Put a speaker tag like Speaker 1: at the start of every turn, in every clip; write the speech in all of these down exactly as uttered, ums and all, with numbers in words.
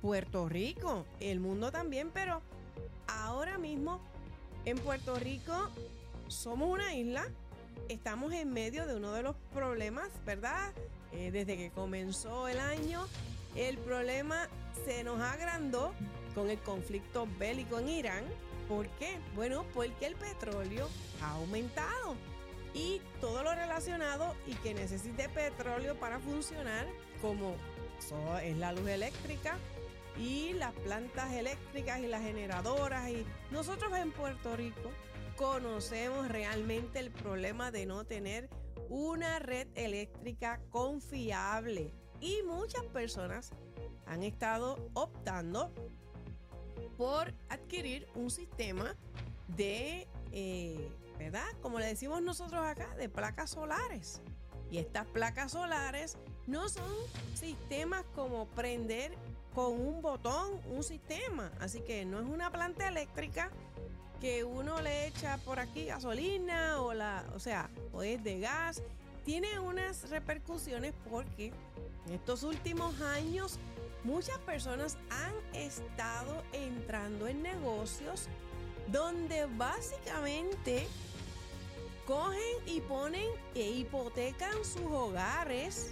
Speaker 1: Puerto Rico, el mundo también, pero ahora mismo en Puerto Rico somos una isla, estamos en medio de uno de los problemas, ¿verdad? Eh, desde que comenzó el año, el problema se nos agrandó con el conflicto bélico en Irán. ¿Por qué? Bueno, porque el petróleo ha aumentado y todo lo relacionado y que necesite petróleo para funcionar, como eso es la luz eléctrica y las plantas eléctricas y las generadoras. Y nosotros en Puerto Rico conocemos realmente el problema de no tener una red eléctrica confiable y muchas personas han estado optando por adquirir un sistema de, eh, ¿verdad? Como le decimos nosotros acá, de placas solares. Y estas placas solares no son sistemas como prender con un botón un sistema. Así que no es una planta eléctrica que uno le echa por aquí gasolina o la, o sea, o es de gas. Tiene unas repercusiones porque en estos últimos años muchas personas han estado entrando en negocios donde básicamente cogen y ponen e hipotecan sus hogares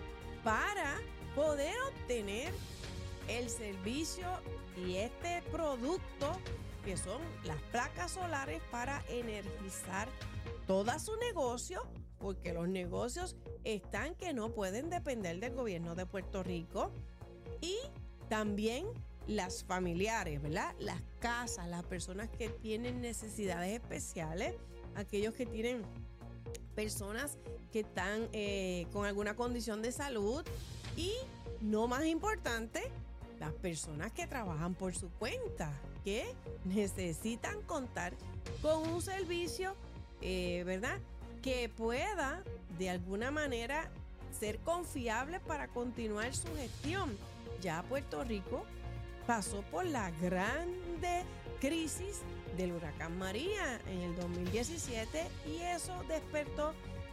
Speaker 1: para poder obtener el servicio y este producto que son las placas solares para energizar todo su negocio, porque los negocios están que no pueden depender del gobierno de Puerto Rico. Y también las familiares, ¿verdad? Las casas, las personas que tienen necesidades especiales, aquellos que tienen personas que están eh, con alguna condición de salud y, no más importante, las personas que trabajan por su cuenta, que necesitan contar con un servicio, eh, ¿verdad? Que pueda de alguna manera ser confiable para continuar su gestión. Ya Puerto Rico pasó por la grande crisis del huracán María en el dos mil diecisiete y eso despertó,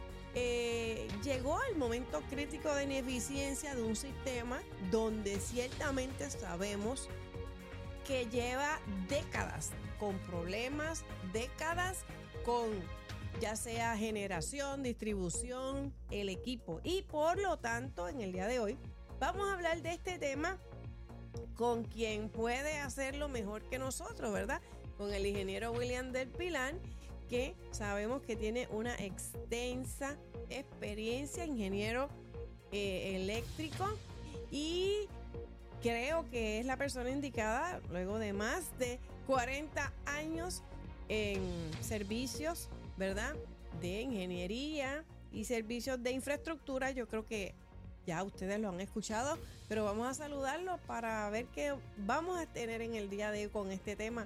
Speaker 1: eh, llegó al momento crítico de ineficiencia de un sistema donde ciertamente sabemos que lleva décadas con problemas, décadas con ya sea generación, distribución, el equipo. Y por lo tanto, en el día de hoy vamos a hablar de este tema con quien puede hacerlo mejor que nosotros, ¿verdad? Con el ingeniero William del Pilar, que sabemos que tiene una extensa experiencia, ingeniero eh, eléctrico, y creo que es la persona indicada luego de más de cuarenta años en servicios, ¿verdad? De ingeniería y servicios de infraestructura. Yo creo que ya ustedes lo han escuchado, pero vamos a saludarlo para ver qué vamos a tener en el día de hoy con este tema.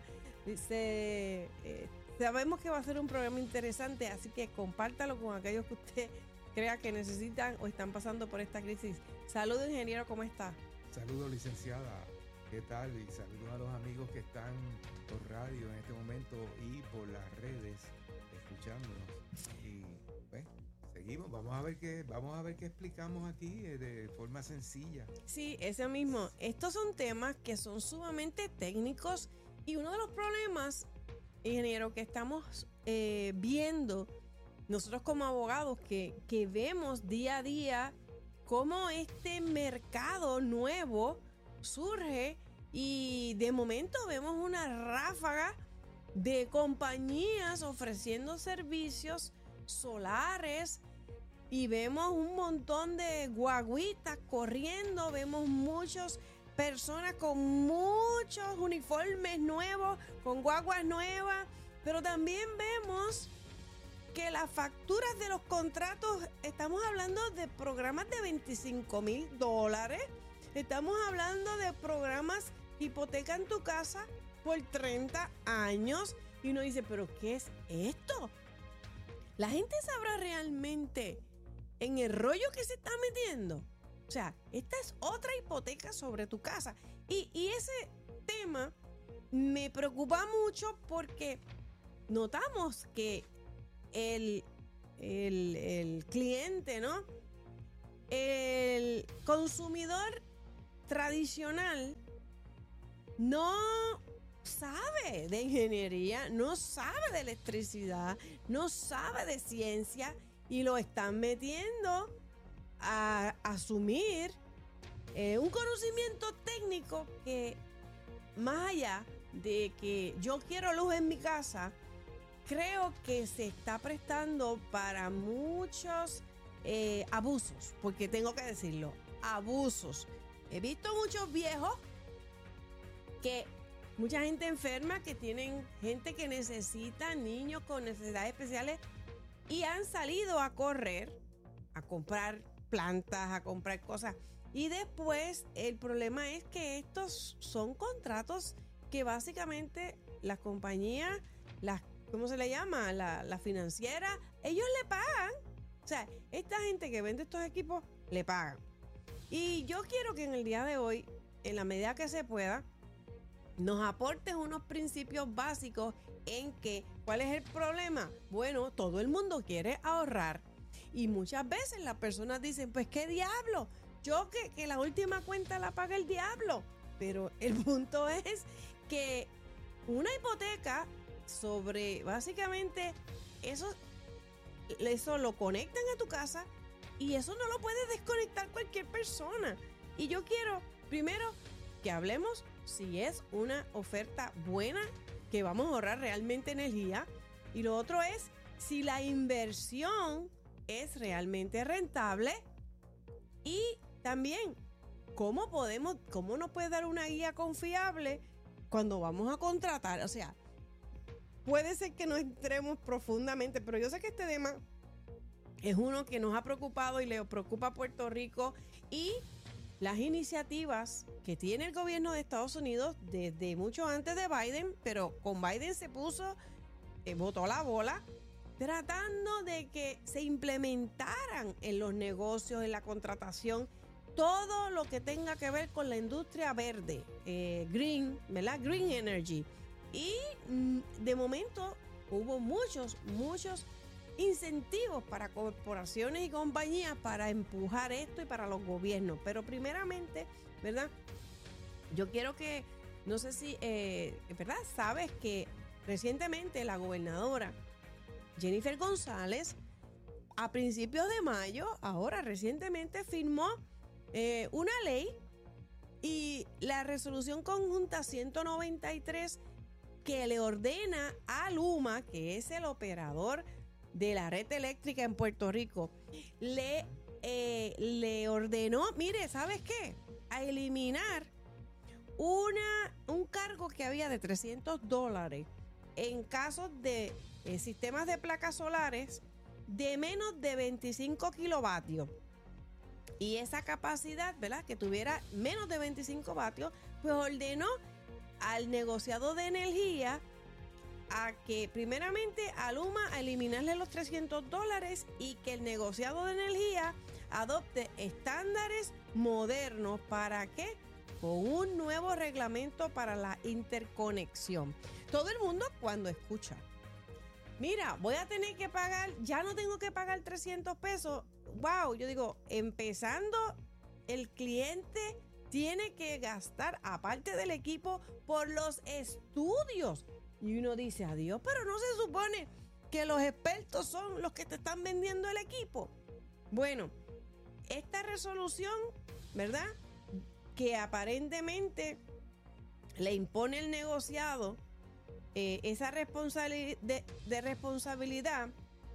Speaker 1: Se, eh, sabemos que va a ser un programa interesante, así que compártalo con aquellos que usted crea que necesitan o están pasando por esta crisis. Saludos, ingeniero, ¿cómo está?
Speaker 2: Saludos, licenciada. ¿Qué tal? Y saludos a los amigos que están por radio en este momento y por las redes escuchándonos. Y pues, seguimos. Vamos a ver qué, vamos a ver qué explicamos aquí eh, de forma sencilla.
Speaker 1: Sí, ese mismo. Estos son temas que son sumamente técnicos y uno de los problemas, ingeniero, que estamos eh, viendo nosotros como abogados, que, que vemos día a día cómo este mercado nuevo surge y de momento vemos una ráfaga de compañías ofreciendo servicios solares y vemos un montón de guaguitas corriendo, vemos muchas personas con muchos uniformes nuevos, con guaguas nuevas, pero también vemos que las facturas de los contratos, estamos hablando de programas de veinticinco mil dólares, estamos hablando de programas que hipotecan tu casa por treinta años y uno dice, ¿pero qué es esto? ¿La gente sabrá realmente en el rollo que se está metiendo? O sea, esta es otra hipoteca sobre tu casa. Y, y ese tema me preocupa mucho porque notamos que el, el, el cliente, ¿no? El consumidor tradicional no sabe de ingeniería, no sabe de electricidad, no sabe de ciencia y lo están metiendo a asumir eh, un conocimiento técnico que, más allá de que yo quiero luz en mi casa, creo que se está prestando para muchos eh, abusos, porque tengo que decirlo, abusos. He visto muchos viejos que, mucha gente enferma que tienen gente que necesita, niños con necesidades especiales y han salido a correr, a comprar plantas, a comprar cosas. Y después el problema es que estos son contratos que básicamente las compañías, las, ¿cómo se le llama? La, la financiera, ellos le pagan. O sea, esta gente que vende estos equipos le pagan. Y yo quiero que en el día de hoy, en la medida que se pueda, nos aportes unos principios básicos en que, ¿cuál es el problema? Bueno, todo el mundo quiere ahorrar. Y muchas veces las personas dicen, pues, ¿qué diablo? Yo que, que la última cuenta la paga el diablo. Pero el punto es que una hipoteca sobre, básicamente, eso, eso lo conectan a tu casa y eso no lo puede desconectar cualquier persona. Y yo quiero, primero, que hablemos si es una oferta buena, que vamos a ahorrar realmente energía. Y lo otro es si la inversión es realmente rentable. Y también, ¿cómo podemos, cómo nos puede dar una guía confiable cuando vamos a contratar? O sea, puede ser que no entremos profundamente, pero yo sé que este tema es uno que nos ha preocupado y le preocupa a Puerto Rico, y las iniciativas que tiene el gobierno de Estados Unidos desde mucho antes de Biden, pero con Biden se puso, eh, botó la bola, tratando de que se implementaran en los negocios, en la contratación, todo lo que tenga que ver con la industria verde, eh, green, ¿verdad? Green energy. Y mm, de momento hubo muchos, muchos incentivos para corporaciones y compañías para empujar esto y para los gobiernos. Pero primeramente, ¿verdad? Yo quiero que, no sé si, eh, ¿verdad? Sabes que recientemente la gobernadora Jennifer González, a principios de mayo, ahora recientemente firmó eh, una ley y la resolución conjunta ciento noventa y tres que le ordena a Luma, que es el operador de la red eléctrica en Puerto Rico, le, eh, le ordenó, mire, ¿sabes qué? A eliminar una, un cargo que había de trescientos dólares en casos de eh, sistemas de placas solares de menos de veinticinco kilovatios. Y esa capacidad, ¿verdad? Que tuviera menos de veinticinco vatios, pues ordenó al negociado de energía a que primeramente a Luma a eliminarle los trescientos dólares y que el negociado de energía adopte estándares modernos. ¿Para qué? Con un nuevo reglamento para la interconexión. Todo el mundo cuando escucha, mira, voy a tener que pagar, ya no tengo que pagar trescientos pesos. Wow, yo digo, empezando, el cliente tiene que gastar, aparte del equipo, por los estudios. Y uno dice, adiós, pero no se supone que los expertos son los que te están vendiendo el equipo. Bueno, esta resolución, ¿verdad? Que aparentemente le impone el negociado eh, esa responsabilidad de, de responsabilidad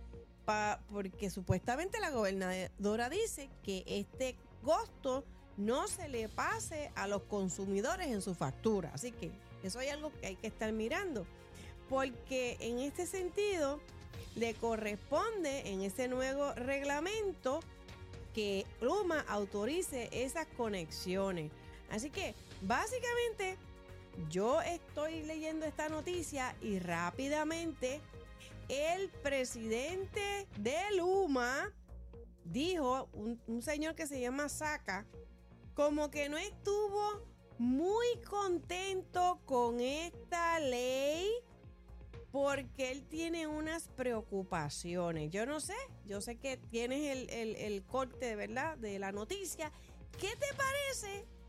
Speaker 1: pa, porque supuestamente la gobernadora dice que este costo no se le pase a los consumidores en su factura. Así que eso es algo que hay que estar mirando, porque en este sentido le corresponde en ese nuevo reglamento que Luma autorice esas conexiones. Así que básicamente yo estoy leyendo esta noticia y rápidamente el presidente de Luma dijo, un, un señor que se llama Saca, como que no estuvo muy contento con esta ley porque él tiene unas preocupaciones. Yo no sé, yo sé que tienes el, el, el corte, ¿verdad?, de la noticia. ¿Qué te parece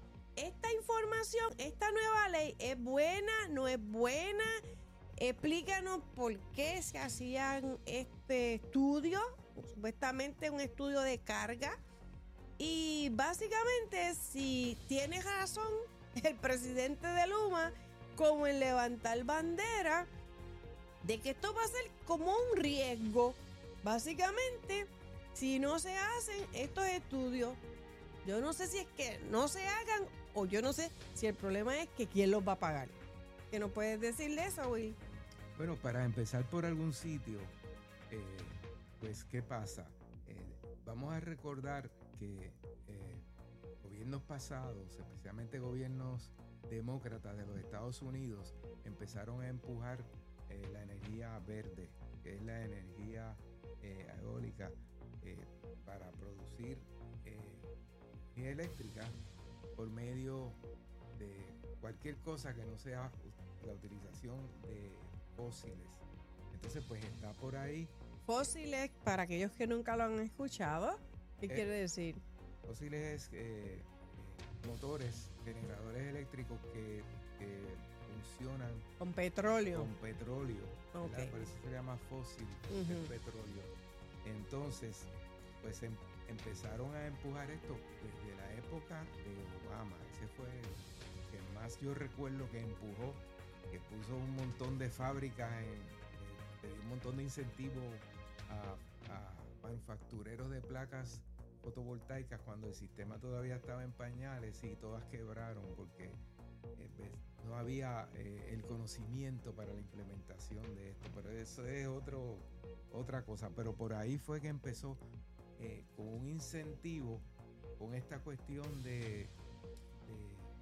Speaker 1: esta información, esta nueva ley, ¿es buena? ¿No es buena? Explícanos por qué se hacían este estudio, supuestamente un estudio de carga. Y básicamente, si tienes razón el presidente de Luma, como en levantar bandera de que esto va a ser como un riesgo. Básicamente, si no se hacen estos estudios, yo no sé si es que no se hagan o yo no sé si el problema es que quién los va a pagar. ¿Qué nos puedes decir de eso, Will?
Speaker 2: Bueno, para empezar por algún sitio, eh, pues, ¿qué pasa? Eh, vamos a recordar que eh, gobiernos pasados, especialmente gobiernos demócratas de los Estados Unidos, empezaron a empujar eh, la energía verde, que es la energía eh, eólica, eh, para producir eh, energía eléctrica por medio de cualquier cosa que no sea la utilización de fósiles. Entonces, pues está por ahí.
Speaker 1: Fósiles, para aquellos que nunca lo han escuchado, ¿qué
Speaker 2: eh,
Speaker 1: quiere decir?
Speaker 2: Fósiles es eh, eh, motores, generadores eléctricos que, que funcionan
Speaker 1: Con petróleo.
Speaker 2: con petróleo.
Speaker 1: Okay.
Speaker 2: Por eso se llama fósil, uh-huh. el petróleo. Entonces, pues em, empezaron a empujar esto desde la época de Obama. Ese fue el que más yo recuerdo que empujó, que puso un montón de fábricas, en, en, un montón de incentivos a, a manufactureros de placas fotovoltaicas cuando el sistema todavía estaba en pañales y todas quebraron porque eh, no había eh, el conocimiento para la implementación de esto. Pero eso es otro, otra cosa. Pero por ahí fue que empezó eh, con un incentivo, con esta cuestión de, de,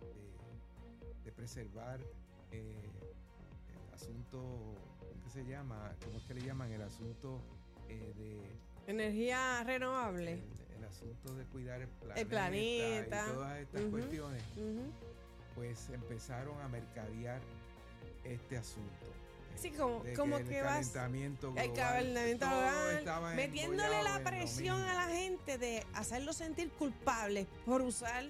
Speaker 2: de, de preservar eh, el asunto, ¿cómo que se llama? ¿Cómo es que le llaman? El asunto eh, de...
Speaker 1: Energía renovable.
Speaker 2: El, el asunto de cuidar el planeta,
Speaker 1: el planeta.
Speaker 2: Y todas estas uh-huh. cuestiones.
Speaker 1: Uh-huh.
Speaker 2: Pues empezaron a mercadear este asunto.
Speaker 1: Sí, como, como
Speaker 2: que,
Speaker 1: que
Speaker 2: el
Speaker 1: vas
Speaker 2: calentamiento global,
Speaker 1: el calentamiento global, metiéndole la presión
Speaker 2: a
Speaker 1: la gente de hacerlo sentir culpables por usar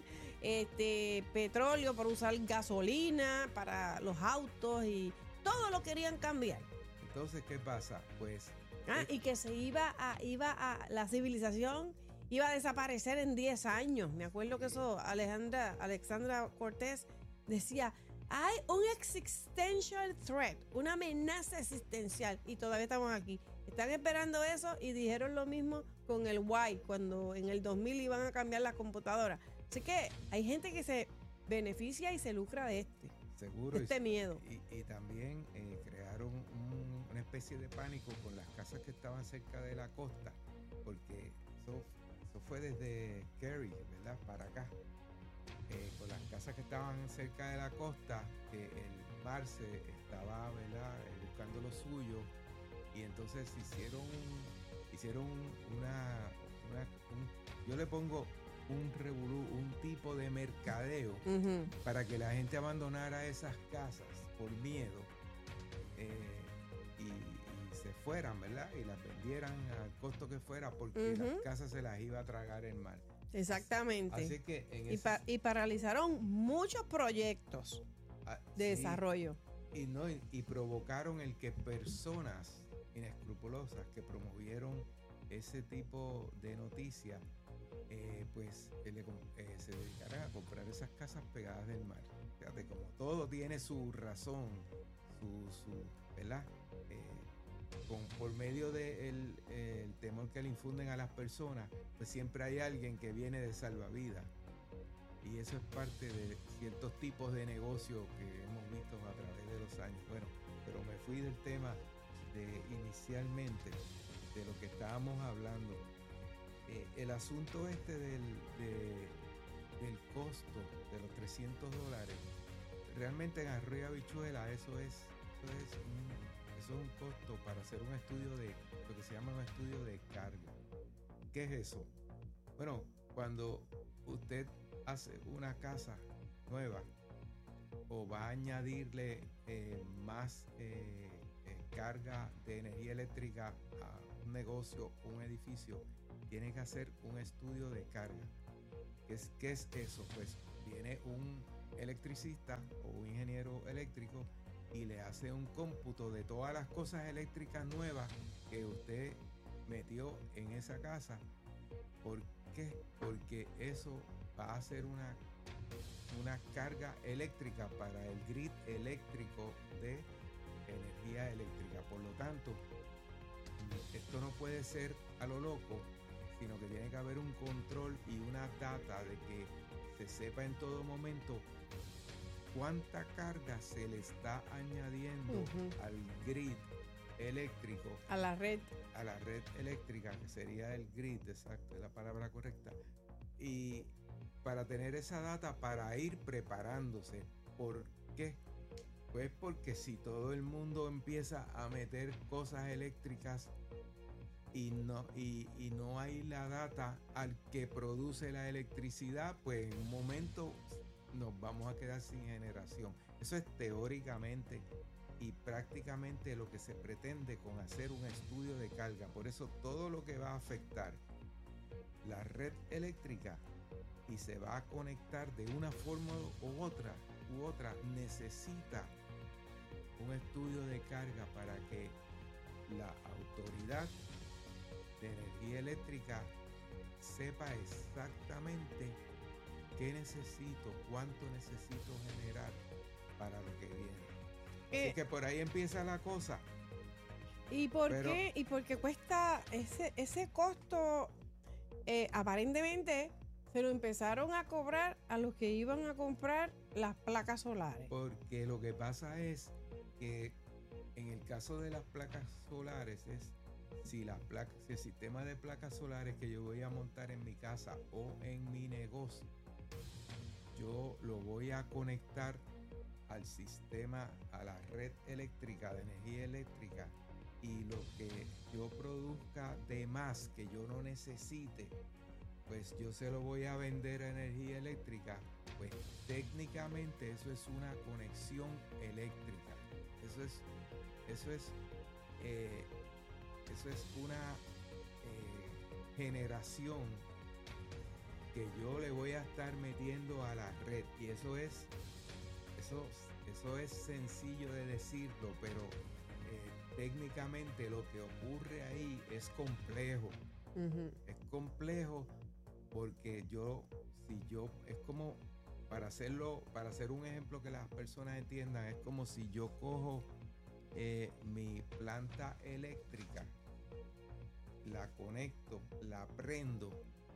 Speaker 1: este petróleo, por usar gasolina para los autos y todo lo querían cambiar.
Speaker 2: Entonces, ¿qué pasa? Pues
Speaker 1: ah, y que se iba a iba a la civilización iba a desaparecer en diez años. Me acuerdo que eso Alejandra Alexandra Cortés decía, hay un existential threat, una amenaza existencial, y todavía estamos aquí. Están esperando eso y dijeron lo mismo con el Y, cuando en el dos mil iban a cambiar la computadora. Así que hay gente que se beneficia y se lucra de este,
Speaker 2: seguro,
Speaker 1: de este
Speaker 2: y,
Speaker 1: miedo.
Speaker 2: Y, y también eh, crearon un, una especie de pánico con las casas que estaban cerca de la costa, porque eso, eso fue desde Kerry, ¿verdad?, para acá. Eh, con las casas que estaban cerca de la costa, que el mar se estaba, ¿verdad?, eh, buscando lo suyo, y entonces hicieron hicieron una, una un, yo le pongo un revolú, un tipo de mercadeo uh-huh. para que la gente abandonara esas casas por miedo eh, y, y se fueran, ¿verdad?, y las vendieran al costo que fuera, porque uh-huh. las casas se las iba a tragar el mar.
Speaker 1: Exactamente.
Speaker 2: Así que en
Speaker 1: y,
Speaker 2: ese...
Speaker 1: pa- y paralizaron muchos proyectos
Speaker 2: ah,
Speaker 1: de
Speaker 2: sí,
Speaker 1: desarrollo.
Speaker 2: Y, no, y, y provocaron el que personas inescrupulosas que promovieron ese tipo de noticias, eh, pues eh, le, eh, se dedicaran a comprar esas casas pegadas del mar. Fíjate, como todo tiene su razón, su, su ¿verdad? Eh, Con, por medio del de el temor que le infunden a las personas, pues siempre hay alguien que viene de salvavidas, y eso es parte de ciertos tipos de negocios que hemos visto a través de los años. Bueno, pero me fui del tema de inicialmente de lo que estábamos hablando. Eh, el asunto este del, de, del costo de los trescientos dólares, realmente en Arroyo Habichuela eso es, eso es un Eso es un costo para hacer un estudio de lo que se llama un estudio de carga. ¿Qué es eso? Bueno, cuando usted hace una casa nueva o va a añadirle eh, más eh, eh, carga de energía eléctrica a un negocio o un edificio, tiene que hacer un estudio de carga. ¿Qué es, qué es eso? Pues viene un electricista o un ingeniero eléctrico y le hace un cómputo de todas las cosas eléctricas nuevas que usted metió en esa casa. ¿Por qué? Porque eso va a ser una, una carga eléctrica para el grid eléctrico de energía eléctrica. Por lo tanto, esto no puede ser a lo loco, sino que tiene que haber un control y una data de que se sepa en todo momento cuánta carga se le está añadiendo uh-huh. al grid eléctrico,
Speaker 1: a la red
Speaker 2: a la red eléctrica, que sería el grid, exacto, es la palabra correcta, y para tener esa data para ir preparándose. ¿Por qué? Pues porque si todo el mundo empieza a meter cosas eléctricas y no, y, y no hay la data al que produce la electricidad, pues en un momento nos vamos a quedar sin generación. Eso es teóricamente y prácticamente lo que se pretende con hacer un estudio de carga. Por eso todo lo que va a afectar la red eléctrica y se va a conectar de una forma u otra, u otra necesita un estudio de carga para que la autoridad de energía eléctrica sepa exactamente qué necesito, cuánto necesito generar para lo que viene. Eh, Así que por ahí empieza la cosa.
Speaker 1: ¿Y por Pero, qué? ¿Y por qué cuesta ese, ese costo? Eh, aparentemente se lo empezaron a cobrar a los que iban a comprar las placas solares.
Speaker 2: Porque lo que pasa es que en el caso de las placas solares es si las placas, si el sistema de placas solares que yo voy a montar en mi casa o en mi negocio, yo lo voy a conectar al sistema, a la red eléctrica, de energía eléctrica, y lo que yo produzca de más que yo no necesite, pues yo se lo voy a vender a energía eléctrica. Pues técnicamente eso es una conexión eléctrica. Eso es, eso es, eh, eso es una eh, generación que yo le voy a estar metiendo a la red, y eso es, eso, eso es sencillo de decirlo, pero eh, técnicamente lo que ocurre ahí es complejo. Uh-huh. Es complejo porque yo, si yo, es como, para hacerlo, para hacer un ejemplo que las personas entiendan, es como si yo cojo eh, mi planta eléctrica, la conecto, la prendo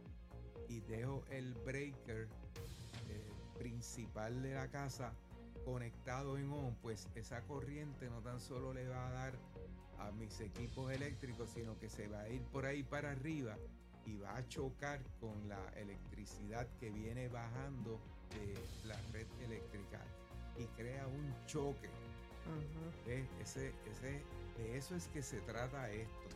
Speaker 2: y dejo el breaker eh, principal de la casa conectado en on. Pues esa corriente no tan solo le va a dar a mis equipos eléctricos, sino que se va a ir por ahí para arriba y va a chocar con la electricidad que viene bajando de la red eléctrica y crea un choque. Uh-huh. ¿Ves? Ese, ese, de eso es que se trata esto.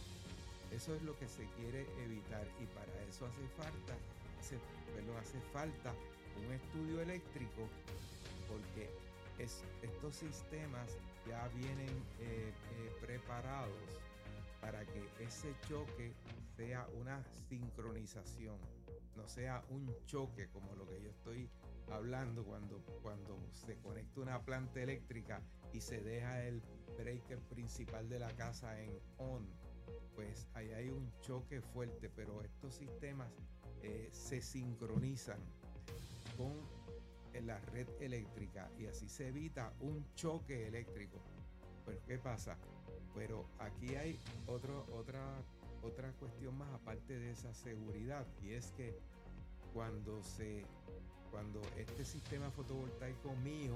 Speaker 2: Eso es lo que se quiere evitar, y para eso hace falta, hace, perdón, hace falta un estudio eléctrico, porque es, estos sistemas ya vienen eh, eh, preparados para que ese choque sea una sincronización, no sea un choque como lo que yo estoy hablando cuando, cuando se conecta una planta eléctrica y se deja el breaker principal de la casa en on. Pues ahí hay un choque fuerte, pero estos sistemas eh, se sincronizan con la red eléctrica y así se evita un choque eléctrico. Pero ¿qué pasa? Pero aquí hay otro, otra, otra cuestión más aparte de esa seguridad, y es que cuando, se, cuando este sistema fotovoltaico mío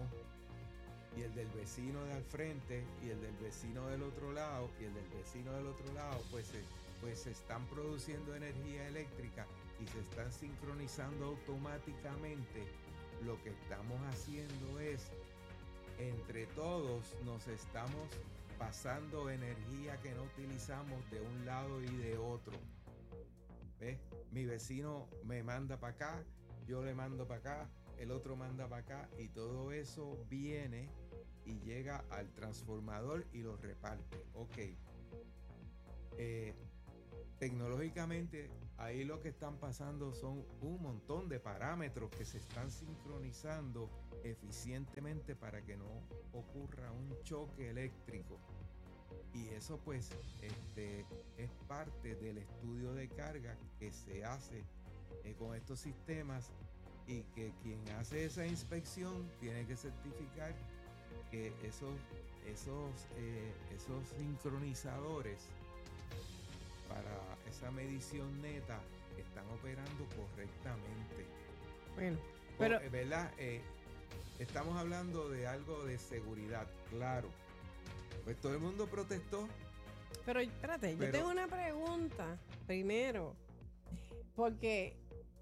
Speaker 2: y el del vecino de al frente y el del vecino del otro lado y el del vecino del otro lado pues se, pues se están produciendo energía eléctrica y se están sincronizando automáticamente, lo que estamos haciendo es, entre todos nos estamos pasando energía que no utilizamos de un lado y de otro. ¿Ves? Mi vecino me manda para acá, yo le mando para acá, el otro manda para acá, y todo eso viene y llega al transformador y lo reparte. Ok. Eh, tecnológicamente, ahí lo que están pasando son un montón de parámetros que se están sincronizando eficientemente para que no ocurra un choque eléctrico. Y eso pues este, es parte del estudio de carga que se hace eh, con estos sistemas, y que quien hace esa inspección tiene que certificar que esos, esos, eh, esos sincronizadores para esa medición neta están operando correctamente.
Speaker 1: Bueno, pero...
Speaker 2: O, ¿verdad? Eh, estamos hablando de algo de seguridad, claro. Pues todo el mundo protestó.
Speaker 1: Pero espérate,
Speaker 2: pero,
Speaker 1: yo tengo una pregunta primero. Porque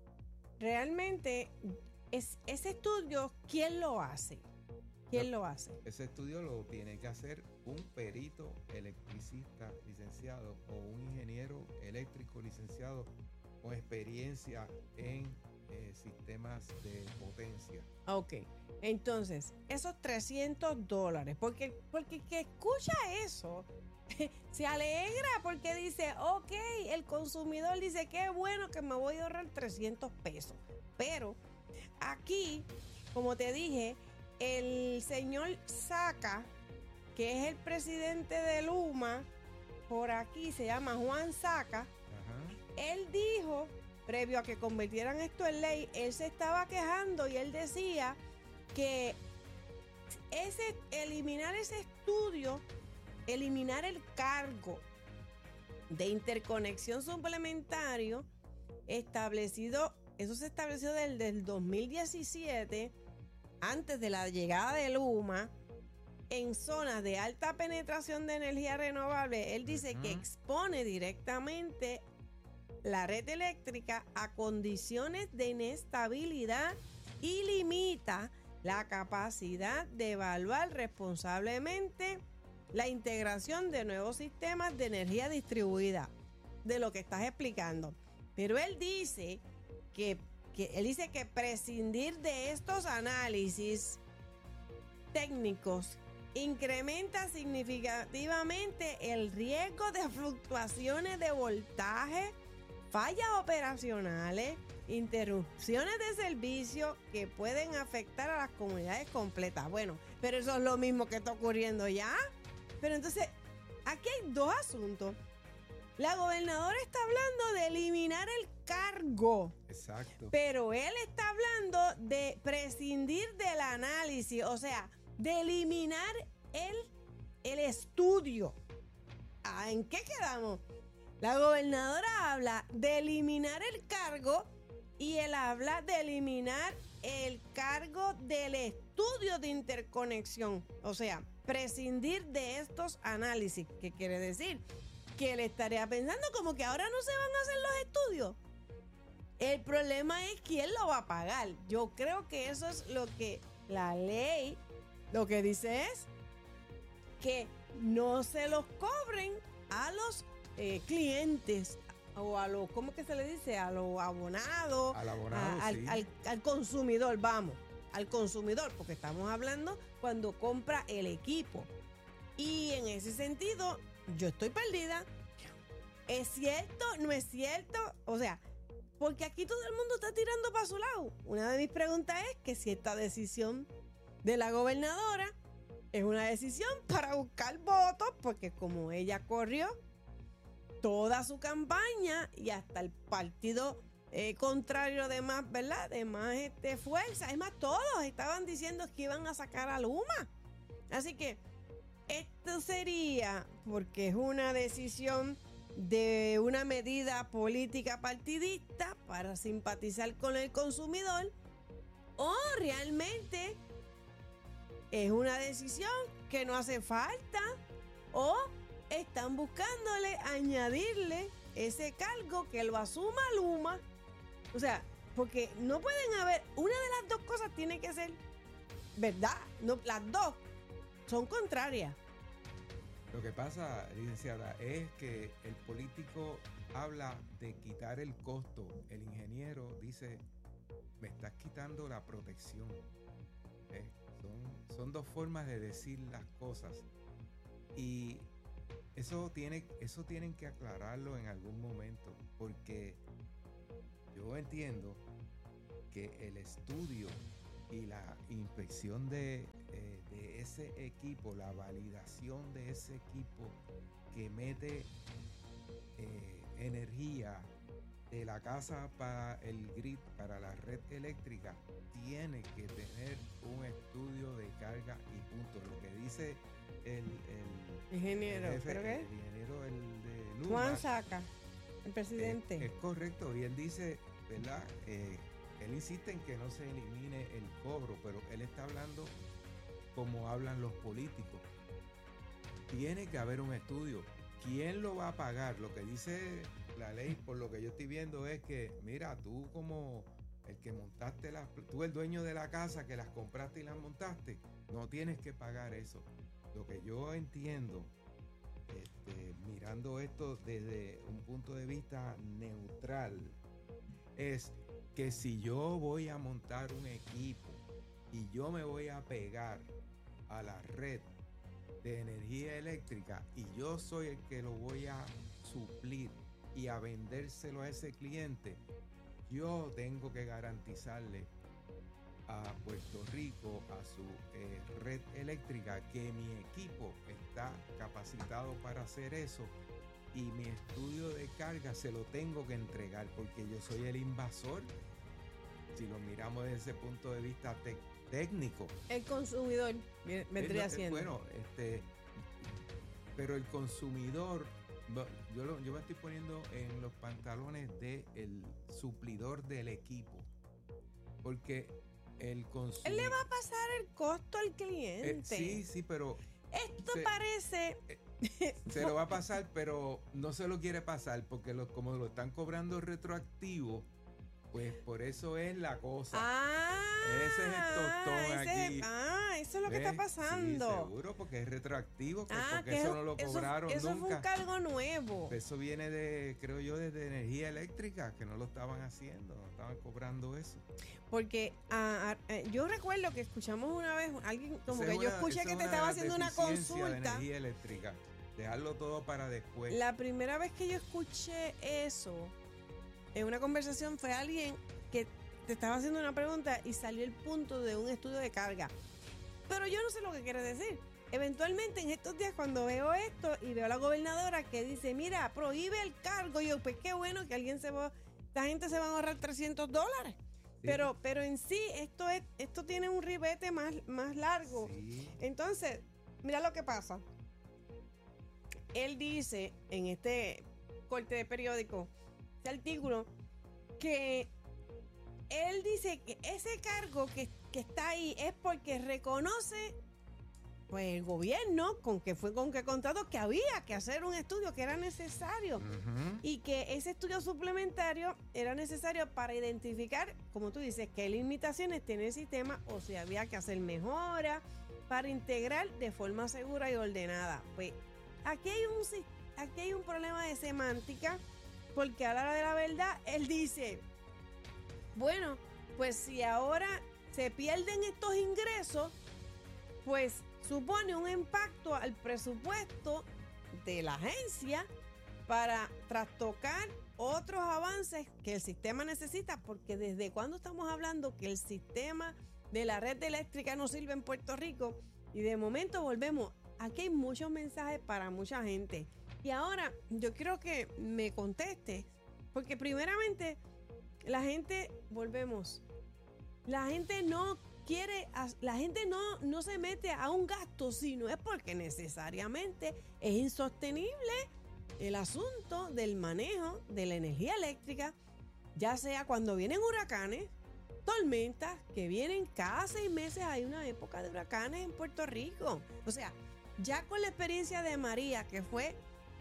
Speaker 1: realmente es, ese estudio, ¿quién lo hace? ¿Quién
Speaker 2: no,
Speaker 1: lo hace?
Speaker 2: Ese estudio lo tiene que hacer un perito electricista licenciado o un ingeniero eléctrico licenciado con experiencia en eh, sistemas de potencia.
Speaker 1: Ok, entonces, esos trescientos dólares, porque, porque el que escucha eso se alegra porque dice, ok, el consumidor dice, qué bueno que me voy a ahorrar trescientos pesos. Pero aquí, como te dije, el señor Saca, que es el presidente de Luma, por aquí se llama Juan Saca, ajá, él dijo, previo a que convirtieran esto en ley, él se estaba quejando y él decía que ese, eliminar ese estudio, eliminar el cargo de interconexión suplementario establecido, eso se estableció desde el dos mil diecisiete, antes de la llegada de Luma, en zonas de alta penetración de energía renovable. Él dice uh-huh. que expone directamente la red eléctrica a condiciones de inestabilidad y limita la capacidad de evaluar responsablemente la integración de nuevos sistemas de energía distribuida, de lo que estás explicando. Pero él dice que, que él dice que prescindir de estos análisis técnicos incrementa significativamente el riesgo de fluctuaciones de voltaje, fallas operacionales, interrupciones de servicio que pueden afectar a las comunidades completas. Bueno, pero eso es lo mismo que está ocurriendo ya. Pero entonces, aquí hay dos asuntos. La gobernadora está hablando de eliminar el cargo.
Speaker 2: Exacto.
Speaker 1: Pero él está hablando de prescindir del análisis, o sea, de eliminar el, el estudio. Ah, ¿en qué quedamos? La gobernadora habla de eliminar el cargo y él habla de eliminar el cargo del estudio de interconexión. O sea, prescindir de estos análisis. ¿Qué quiere decir? Que él estaría pensando como que ahora no se van a hacer los estudios. El problema es quién lo va a pagar. Yo creo que eso es lo que la ley lo que dice es que no se los cobren a los eh, clientes o a los, ¿cómo que se le dice? A los abonados,
Speaker 2: al abonado,
Speaker 1: a, al,
Speaker 2: sí.
Speaker 1: al, al consumidor, vamos, al consumidor, porque estamos hablando cuando compra el equipo. Y en ese sentido, yo estoy perdida. ¿Es cierto? ¿No es cierto? O sea, porque aquí todo el mundo está tirando para su lado. Una de mis preguntas es que si esta decisión de la gobernadora es una decisión para buscar votos, porque como ella corrió toda su campaña y hasta el partido eh, contrario de más, ¿verdad? De más este, fuerza. Es más, todos estaban diciendo que iban a sacar a Luma. Así que esto sería porque es una decisión de una medida política partidista para simpatizar con el consumidor, o realmente es una decisión que no hace falta, o están buscándole añadirle ese cargo que lo asuma Luma. O sea, porque no pueden haber, una de las dos cosas tiene que ser verdad, no, las dos son contrarias.
Speaker 2: Lo que pasa, licenciada, es que el político habla de quitar el costo. El ingeniero dice, me estás quitando la protección. ¿Eh? Son, son dos formas de decir las cosas. Y eso tiene, eso tienen que aclararlo en algún momento, porque yo entiendo que el estudio y la inspección de, eh, de ese equipo, la validación de ese equipo que mete eh, energía de la casa para el grid, para la red eléctrica, tiene que tener un estudio de carga y punto. Lo que dice el, el
Speaker 1: ingeniero,
Speaker 2: el jefe,
Speaker 1: ¿pero qué?
Speaker 2: el ingeniero el de Luma,
Speaker 1: Juan Saca, el presidente.
Speaker 2: Es, es correcto, y él dice, ¿verdad? Eh, él insiste en que no se elimine el cobro, pero él está hablando como hablan los políticos. Tiene que haber un estudio. ¿Quién lo va a pagar? Lo que dice la ley, por lo que yo estoy viendo, es que, mira, tú como el que montaste las, tú el dueño de la casa que las compraste y las montaste, no tienes que pagar eso. Lo que yo entiendo, este, mirando esto desde un punto de vista neutral, es que si yo voy a montar un equipo y yo me voy a pegar a la red de energía eléctrica y yo soy el que lo voy a suplir y a vendérselo a ese cliente, yo tengo que garantizarle a Puerto Rico, a su eh, red eléctrica, que mi equipo está capacitado para hacer eso y mi estudio de carga se lo tengo que entregar porque yo soy el invasor. Si lo miramos desde ese punto de vista te- técnico.
Speaker 1: El consumidor vendría
Speaker 2: Eh,
Speaker 1: siendo.
Speaker 2: Bueno, este, pero el consumidor, yo, lo, yo me estoy poniendo en los pantalones del suplidor del equipo, porque el consumidor...
Speaker 1: Él le va a pasar el costo al cliente.
Speaker 2: Eh, sí, sí, pero...
Speaker 1: Esto
Speaker 2: se,
Speaker 1: parece...
Speaker 2: Eh, se lo va a pasar, pero no se lo quiere pasar, porque lo, como lo están cobrando retroactivo, pues por eso es la cosa.
Speaker 1: Ah,
Speaker 2: ese es el tostón
Speaker 1: ese,
Speaker 2: aquí.
Speaker 1: Ah, eso es lo que
Speaker 2: ¿Ves?
Speaker 1: está pasando.
Speaker 2: Sí, seguro, porque es retroactivo, que
Speaker 1: Ah,
Speaker 2: porque
Speaker 1: que
Speaker 2: eso no lo
Speaker 1: eso,
Speaker 2: cobraron
Speaker 1: eso
Speaker 2: nunca.
Speaker 1: fue un cargo nuevo.
Speaker 2: Eso viene de, creo yo, desde energía eléctrica, que no lo estaban haciendo, no estaban cobrando eso.
Speaker 1: Porque ah, ah, yo recuerdo que escuchamos una vez, alguien como
Speaker 2: Esa
Speaker 1: que
Speaker 2: es
Speaker 1: yo
Speaker 2: una-
Speaker 1: escuché
Speaker 2: esa
Speaker 1: que
Speaker 2: es
Speaker 1: te
Speaker 2: una
Speaker 1: estaba haciendo una
Speaker 2: deficiencia de
Speaker 1: consulta.
Speaker 2: energía eléctrica, dejarlo todo para después.
Speaker 1: La primera vez que yo escuché eso en una conversación fue alguien que te estaba haciendo una pregunta y salió el punto de un estudio de carga. Pero yo no sé lo que quiere decir. Eventualmente en estos días cuando veo esto y veo a la gobernadora que dice, mira, prohíbe el cargo, yo pues qué bueno que alguien se va, esta gente se va a ahorrar trescientos dólares. Sí. Pero, pero en sí esto es, esto tiene un ribete más, más largo.
Speaker 2: Sí.
Speaker 1: Entonces, mira lo que pasa. Él dice en este corte de periódico, este artículo, que él dice que ese cargo que, que está ahí es porque reconoce pues el gobierno con que fue con que contrató que había que hacer un estudio que era necesario
Speaker 2: Uh-huh.
Speaker 1: y que ese estudio suplementario era necesario para identificar, como tú dices, qué limitaciones tiene el sistema o si había que hacer mejoras para integrar de forma segura y ordenada. Pues aquí hay un, aquí hay un problema de semántica porque a la hora de la verdad él dice, bueno, pues si ahora se pierden estos ingresos, pues supone un impacto al presupuesto de la agencia para trastocar otros avances que el sistema necesita, porque desde cuándo estamos hablando que el sistema de la red eléctrica no sirve en Puerto Rico y de momento volvemos. Aquí hay muchos mensajes para mucha gente y ahora yo quiero que me contestes, porque primeramente la gente, volvemos, la gente no quiere, la gente no, no se mete a un gasto si no es porque necesariamente es insostenible el asunto del manejo de la energía eléctrica, ya sea cuando vienen huracanes, tormentas, que vienen cada seis meses, hay una época de huracanes en Puerto Rico. O sea, ya con la experiencia de María, que fue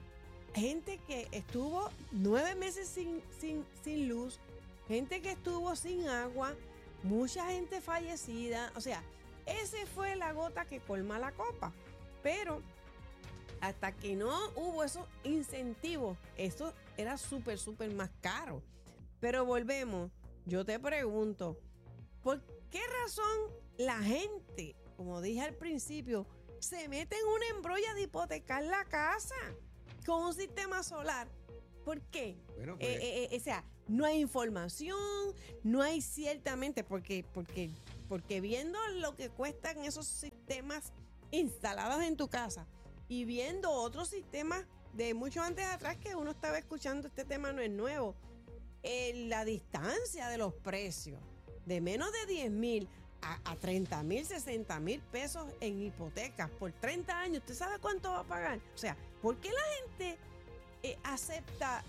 Speaker 1: gente que estuvo nueve meses sin, sin, sin luz, gente que estuvo sin agua, mucha gente fallecida, o sea, esa fue la gota que colma la copa. Pero hasta que no hubo esos incentivos, eso era súper, súper más caro. Pero volvemos, yo te pregunto, ¿por qué razón la gente, como dije al principio, se mete en una embrolla de hipotecar la casa? con un sistema solar. ¿Por qué?
Speaker 2: Bueno, pues,
Speaker 1: Eh, eh, eh, o sea, no hay información, no hay ciertamente, porque, porque, porque viendo lo que cuestan esos sistemas instalados en tu casa y viendo otros sistemas de mucho antes atrás que uno estaba escuchando, este tema no es nuevo, eh, la distancia de los precios de menos de diez mil a, a treinta mil, sesenta mil pesos en hipotecas por treinta años, ¿usted sabe cuánto va a pagar? O sea, ¿por qué la gente eh, acepta?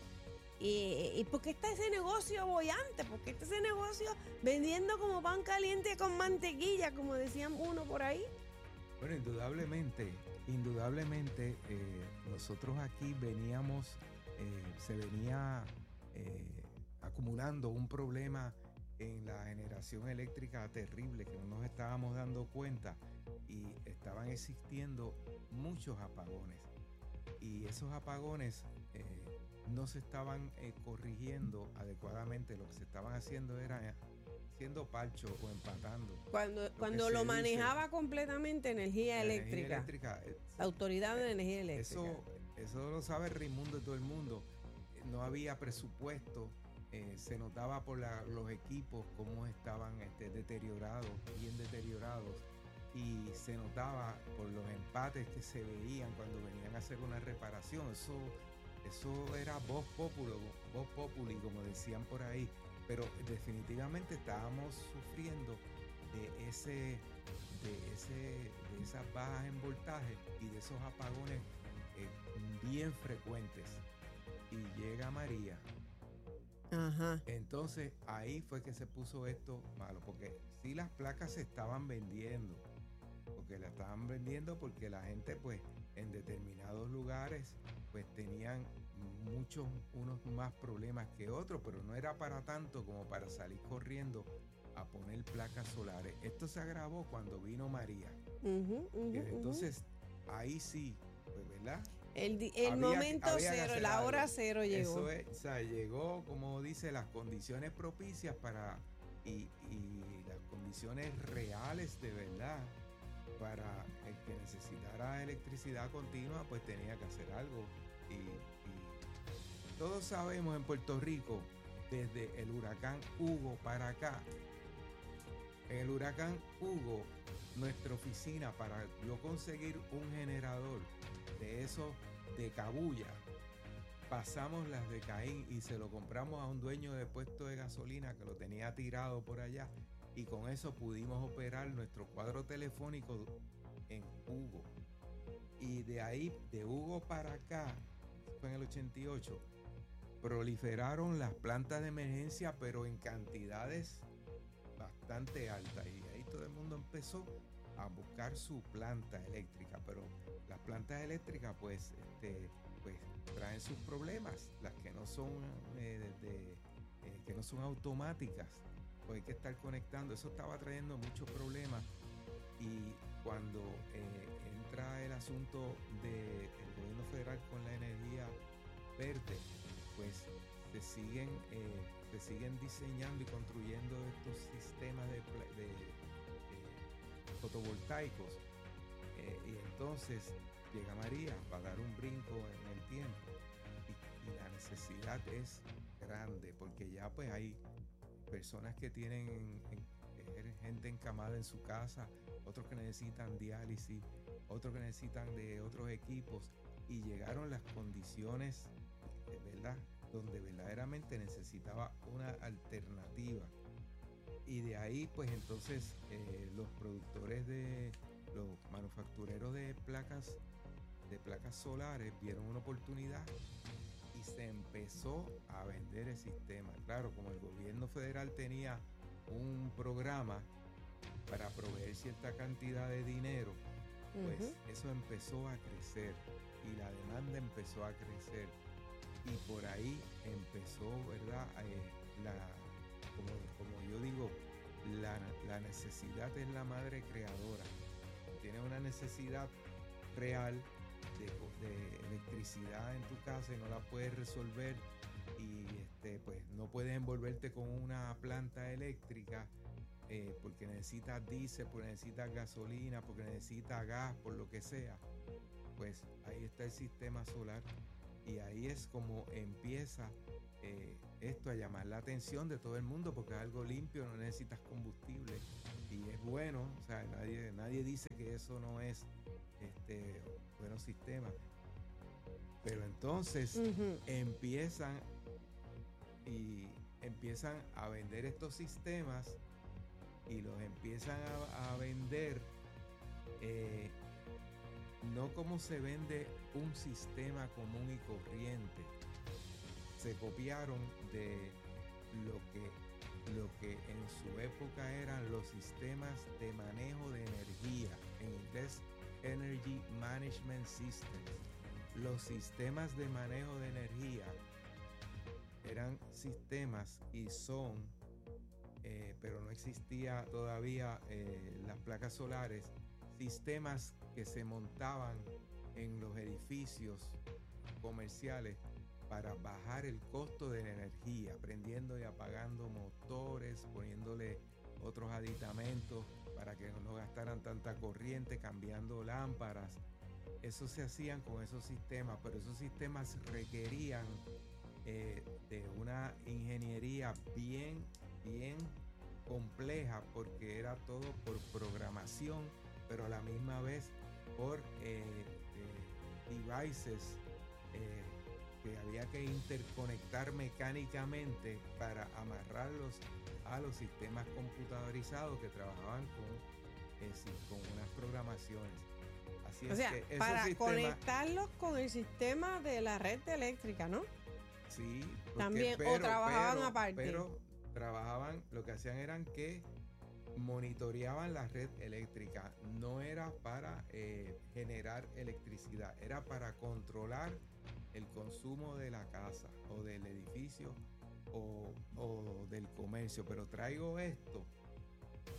Speaker 1: ¿Y eh, por qué está ese negocio boyante? ¿Por qué está ese negocio vendiendo como pan caliente con mantequilla, como decían uno por ahí?
Speaker 2: Bueno, indudablemente, indudablemente eh, nosotros aquí veníamos, eh, se venía eh, acumulando un problema en la generación eléctrica terrible que no nos estábamos dando cuenta y estaban existiendo muchos apagones y esos apagones eh, no se estaban eh, corrigiendo adecuadamente. Lo que se estaban haciendo era haciendo parcho o empatando.
Speaker 1: Cuando,
Speaker 2: lo
Speaker 1: cuando lo
Speaker 2: dice,
Speaker 1: manejaba completamente energía
Speaker 2: la
Speaker 1: eléctrica.
Speaker 2: Energía eléctrica eh,
Speaker 1: La autoridad de energía eléctrica.
Speaker 2: Eso, eso lo sabe Raimundo y todo el mundo. No había presupuesto. Eh, se notaba por la, los equipos cómo estaban este, deteriorados, bien deteriorados, y se notaba por los empates que se veían cuando venían a hacer una reparación. Eso, eso era voz populi, voz populi, como decían por ahí, pero definitivamente estábamos sufriendo de ese, de ese, de esas bajas en voltaje y de esos apagones eh, bien frecuentes. Y llega María.
Speaker 1: Ajá.
Speaker 2: Entonces ahí fue que se puso esto malo, porque sí, las placas se estaban vendiendo, porque las estaban vendiendo porque la gente pues en determinados lugares pues tenían muchos, unos más problemas que otros, pero no era para tanto como para salir corriendo a poner placas solares. Esto se agravó cuando vino María.
Speaker 1: Uh-huh, uh-huh,
Speaker 2: Entonces uh-huh. ahí sí, pues, ¿verdad?
Speaker 1: El, el había, momento había cero, la hora algo. cero llegó.
Speaker 2: Eso es, o sea, llegó, como dice, las condiciones propicias para y, y las condiciones reales de verdad para el que necesitara electricidad continua, pues tenía que hacer algo. Y, y todos sabemos en Puerto Rico, desde el huracán Hugo para acá, en el huracán Hugo, nuestra oficina, para yo conseguir un generador de esos de Cabuya, pasamos las de Caín y se lo compramos a un dueño de puesto de gasolina que lo tenía tirado por allá, y con eso pudimos operar nuestro cuadro telefónico en Hugo. Y de ahí, de Hugo para acá, fue en el ochenta y ocho, proliferaron las plantas de emergencia, pero en cantidades bastante altas, y ahí todo el mundo empezó a buscar su planta eléctrica, pero las plantas eléctricas pues, este, pues traen sus problemas, las que no son eh, de, de, eh, que no son automáticas, pues hay que estar conectando. Eso estaba trayendo muchos problemas, y cuando eh, entra el asunto del gobierno federal con la energía verde, pues se siguen eh, se siguen diseñando y construyendo estos sistemas de, de, de fotovoltaicos, eh, y entonces llega María para dar un brinco en el tiempo, y, y la necesidad es grande, porque ya pues hay personas que tienen en, en, gente encamada en su casa, otros que necesitan diálisis, otros que necesitan de otros equipos, y llegaron las condiciones, ¿verdad?, donde verdaderamente necesitaba una alternativa. Y de ahí pues entonces eh, los productores de los manufactureros de placas de placas solares vieron una oportunidad y se empezó a vender el sistema. Claro, como el gobierno federal tenía un programa para proveer cierta cantidad de dinero, pues uh-huh. eso empezó a crecer y la demanda empezó a crecer. Y por ahí empezó, ¿verdad? Eh, la, como, como yo digo, la, la necesidad es la madre creadora. Tienes una necesidad real de, de electricidad en tu casa y no la puedes resolver, y este, pues no puedes envolverte con una planta eléctrica eh, porque necesitas diésel, porque necesitas gasolina, porque necesitas gas, por lo que sea. pues ahí está el sistema solar y ahí es como empieza eh, esto a llamar la atención de todo el mundo porque es algo limpio, no necesitas combustible y es bueno, o sea, nadie, nadie dice que eso no es este buenos sistemas, pero entonces uh-huh. empiezan y empiezan a vender estos sistemas y los empiezan a, a vender eh, no como se vende un sistema común y corriente. Se copiaron de lo que, lo que en su época eran los sistemas de manejo de energía, en inglés Energy Management Systems. Los sistemas de manejo de energía eran sistemas y son, eh, pero no existía todavía eh, las placas solares, sistemas que se montaban en los edificios comerciales para bajar el costo de la energía, prendiendo y apagando motores, poniéndole otros aditamentos para que no gastaran tanta corriente, cambiando lámparas. Eso se hacían con esos sistemas, pero esos sistemas requerían eh, de una ingeniería bien, bien compleja porque era todo por programación, pero a la misma vez por eh, eh, devices eh, que había que interconectar mecánicamente para amarrarlos a los sistemas computadorizados que trabajaban con, eh, con unas programaciones. Así
Speaker 1: o
Speaker 2: es
Speaker 1: sea,
Speaker 2: que
Speaker 1: para
Speaker 2: sistemas,
Speaker 1: conectarlos con el sistema de la red eléctrica, ¿no?
Speaker 2: Sí. Porque,
Speaker 1: también,
Speaker 2: pero,
Speaker 1: o trabajaban
Speaker 2: pero,
Speaker 1: aparte.
Speaker 2: Pero trabajaban, lo que hacían eran que monitoreaban la red eléctrica. No era para eh, generar electricidad, era para controlar el consumo de la casa o del edificio o, o del comercio. Pero traigo esto